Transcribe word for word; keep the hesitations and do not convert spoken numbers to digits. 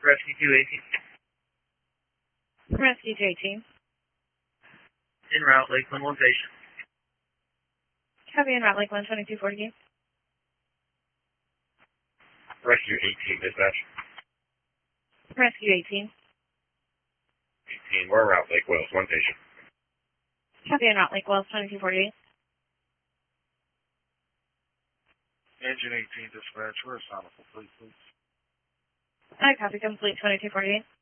Rescue two eighteen. Rescue two eighteen. En route, Lakeland one patient. Copy en route, Lakeland twenty-two forty-eight. Rescue eighteen, dispatch. Rescue eighteen. eighteen, we're en route, Lake Wells, one patient. Copy en route, Lake Wells twenty-two forty-eight. Engine eighteen, dispatch. We're assignable, please, please. I copy complete twenty-two forty-eight.